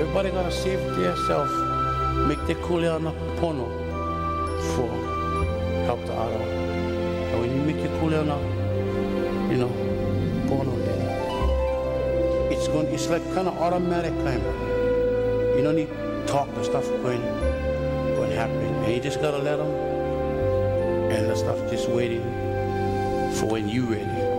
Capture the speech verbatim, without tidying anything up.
everybody gotta save it to yourself. Make the kuleana na pono for help the other. And when you make your kuleana, you know, pono then it's going. It's like kind of automatic kind of. You don't need talk the stuff going, going to happen, and you just gotta let them, and the stuff just waiting for when you ready.